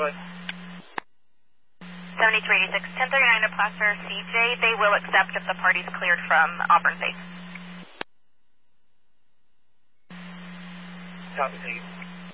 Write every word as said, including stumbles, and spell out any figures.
go ahead. seventy-three eighty-six, ten thirty-nine to Placer C J. They will accept if the party's cleared from Auburn base. Copy, thank you.